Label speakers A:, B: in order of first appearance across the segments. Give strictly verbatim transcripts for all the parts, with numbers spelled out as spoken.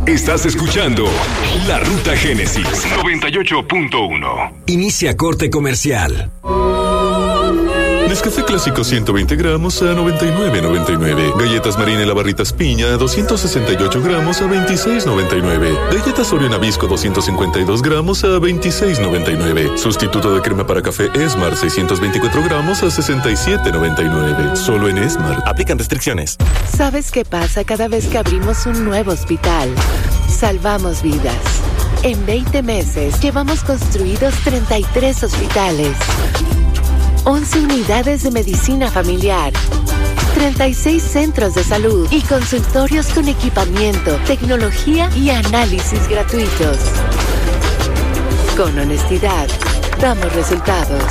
A: Estás escuchando La Ruta Génesis noventa y ocho punto uno.
B: Inicia corte comercial.
C: Nescafé clásico ciento veinte gramos a noventa y nueve noventa y nueve. Galletas Marina y la barritas Piña a doscientos sesenta y ocho gramos a veintiséis noventa y nueve. Galletas Oreo Nabisco doscientos cincuenta y dos gramos a veintiséis noventa y nueve. Sustituto de crema para café Esmar seiscientos veinticuatro gramos a sesenta y siete noventa y nueve. Solo en Esmar. Aplican restricciones.
D: ¿Sabes qué pasa cada vez que abrimos un nuevo hospital? Salvamos vidas. En veinte meses llevamos construidos treinta y tres hospitales, once unidades de medicina familiar, treinta y seis centros de salud y consultorios con equipamiento, tecnología y análisis gratuitos. Con honestidad, damos resultados.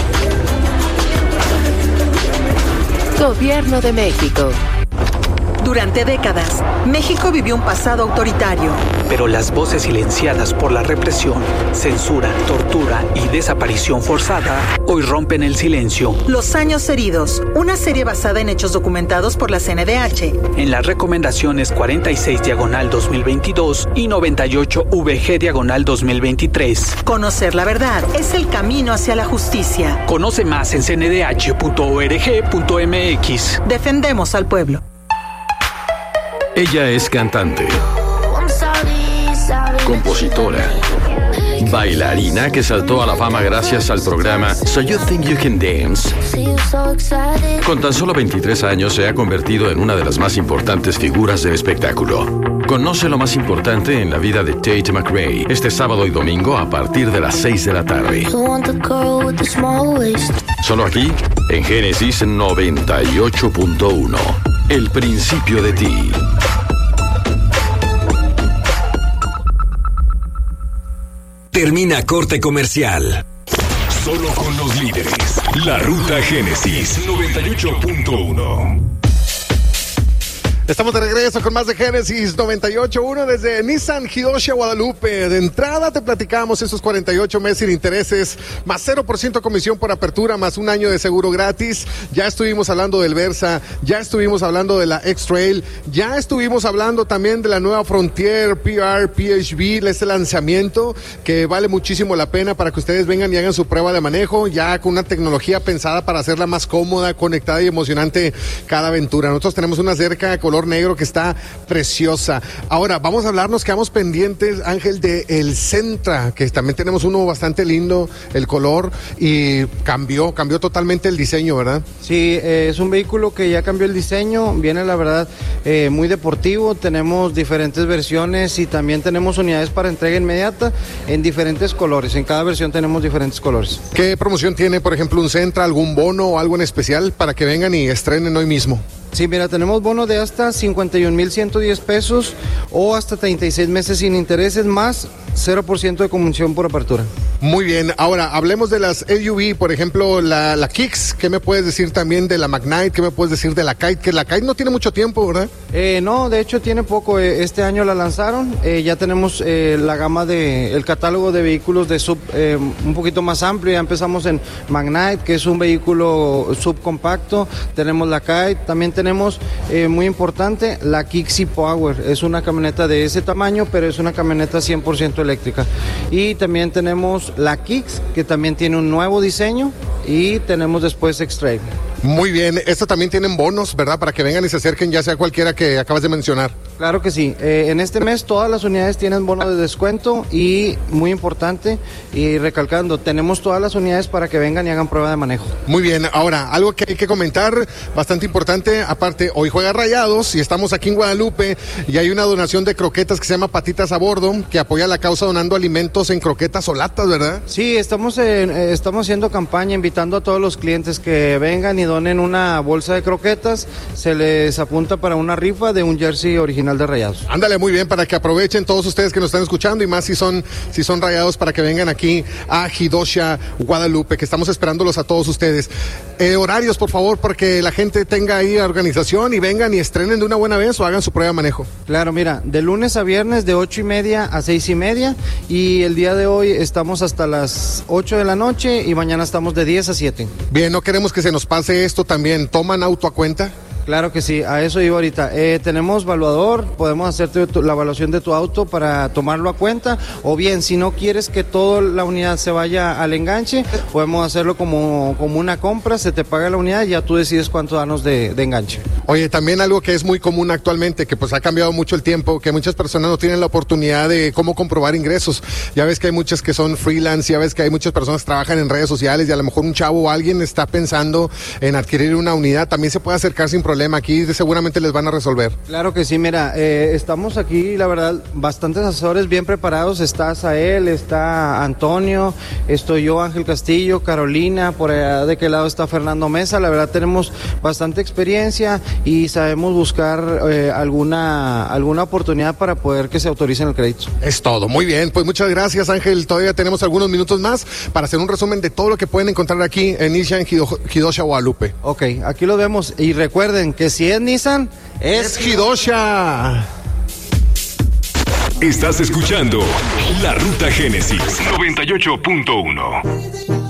D: Gobierno de México.
E: Durante décadas, México vivió un pasado autoritario.
F: Pero las voces silenciadas por la represión, censura, tortura y desaparición forzada hoy rompen el silencio.
E: Los años heridos, una serie basada en hechos documentados por la C N D H.
F: En las recomendaciones cuarenta y seis diagonal dos mil veintidós y noventa y ocho V G diagonal dos mil veintitrés.
E: Conocer la verdad es el camino hacia la justicia.
F: Conoce más en c n d h punto org punto m x.
E: Defendemos al pueblo.
G: Ella es cantante, compositora, bailarina que saltó a la fama gracias al programa So You Think You Can Dance. Con tan solo veintitrés años se ha convertido en una de las más importantes figuras del espectáculo. Conoce lo más importante en la vida de Tate McRae este sábado y domingo a partir de las seis de la tarde. Solo aquí, en Génesis noventa y ocho punto uno. El principio de ti.
B: Termina corte comercial.
A: Solo con los líderes. La Ruta Génesis noventa y ocho punto uno.
H: Estamos de regreso con más de Génesis noventa y ocho punto uno desde Nissan Hidosha, Guadalupe. De entrada te platicamos esos cuarenta y ocho meses sin intereses, más cero por ciento comisión por apertura, más un año de seguro gratis. Ya estuvimos hablando del Versa, ya estuvimos hablando de la X-Trail, ya estuvimos hablando también de la nueva Frontier P R P H V, este lanzamiento que vale muchísimo la pena para que ustedes vengan y hagan su prueba de manejo, ya con una tecnología pensada para hacerla más cómoda, conectada y emocionante cada aventura. Nosotros tenemos una cerca color negro que está preciosa. Ahora, vamos a hablar, nos quedamos pendientes, Ángel, de el Sentra, que también tenemos uno bastante lindo, el color, y cambió, cambió totalmente el diseño, ¿verdad?
I: Sí, eh, es un vehículo que ya cambió el diseño, viene la verdad eh, muy deportivo, tenemos diferentes versiones y también tenemos unidades para entrega inmediata en diferentes colores, en cada versión tenemos diferentes colores.
H: ¿Qué promoción tiene, por ejemplo, un Sentra, algún bono o algo en especial para que vengan y estrenen hoy mismo?
I: Sí, mira, tenemos bono de hasta cincuenta y un mil ciento diez pesos o hasta treinta y seis meses sin intereses más cero por ciento de comisión por apertura.
H: Muy bien, ahora hablemos de las S U V, por ejemplo, la, la Kicks. ¿Qué me puedes decir también de la Magnite? ¿Qué me puedes decir de la Kite? Que la Kite no tiene mucho tiempo, ¿verdad?
I: Eh, no, de hecho tiene poco, este año la lanzaron, eh, ya tenemos eh, la gama de, el catálogo de vehículos de sub eh, un poquito más amplio, ya empezamos en Magnite, que es un vehículo subcompacto, tenemos la Kite, también tenemos, eh, muy importante, la Kicks e-Power, es una camioneta de ese tamaño, pero es una camioneta cien por ciento eléctrica. Y también tenemos la Kicks, que también tiene un nuevo diseño, y tenemos después X-Trail.
H: Muy bien, esto también tienen bonos, ¿verdad? Para que vengan y se acerquen, ya sea cualquiera que acabas de mencionar.
I: Claro que sí, eh, en este mes todas las unidades tienen bono de descuento y, muy importante, y recalcando, tenemos todas las unidades para que vengan y hagan prueba de manejo.
H: Muy bien, ahora, algo que hay que comentar, bastante importante, aparte, hoy juega Rayados y estamos aquí en Guadalupe y hay una donación de croquetas que se llama Patitas a Bordo, que apoya la causa donando alimentos en croquetas o latas, ¿verdad?
I: Sí, estamos, en, eh, estamos haciendo campaña, invitando a todos los clientes que vengan y donen una bolsa de croquetas, se les apunta para una rifa de un jersey original de Rayados.
H: Ándale, muy bien, para que aprovechen todos ustedes que nos están escuchando y más si son, si son Rayados, para que vengan aquí a Hidosha, Guadalupe, que estamos esperándolos a todos ustedes. Eh, horarios, por favor, porque la gente tenga ahí organización y vengan y estrenen de una buena vez o hagan su prueba de manejo.
I: Claro, mira, de lunes a viernes de ocho y media a seis y media y el día de hoy estamos hasta las ocho de la noche y mañana estamos de diez a siete.
H: Bien, no queremos que se nos pase esto también. ¿Toman auto a cuenta?
I: Claro que sí, a eso iba ahorita. Eh, tenemos valuador, podemos hacerte tu, la evaluación de tu auto para tomarlo a cuenta, o bien, si no quieres que toda la unidad se vaya al enganche, podemos hacerlo como, como una compra, se te paga la unidad y ya tú decides cuánto darnos de, de enganche.
H: Oye, también algo que es muy común actualmente, que pues ha cambiado mucho el tiempo, que muchas personas no tienen la oportunidad de cómo comprobar ingresos. Ya ves que hay muchas que son freelance, ya ves que hay muchas personas que trabajan en redes sociales y a lo mejor un chavo o alguien está pensando en adquirir una unidad, también se puede acercar sin problema. Aquí seguramente les van a resolver.
I: Claro que sí, mira, eh, estamos aquí, la verdad, bastantes asesores bien preparados. Está Sael, está Antonio, estoy yo, Ángel Castillo, Carolina, por allá de qué lado está Fernando Mesa. La verdad tenemos bastante experiencia y sabemos buscar eh, alguna, alguna oportunidad para poder que se autoricen el crédito.
H: Es todo, muy bien, pues muchas gracias, Ángel. Todavía tenemos algunos minutos más para hacer un resumen de todo lo que pueden encontrar aquí en Nissan Hidosha Guadalupe.
I: Ok, aquí lo vemos y recuerden que si es Nissan, es,
H: es Hidosha.
A: Estás escuchando La Ruta Génesis noventa y ocho punto uno.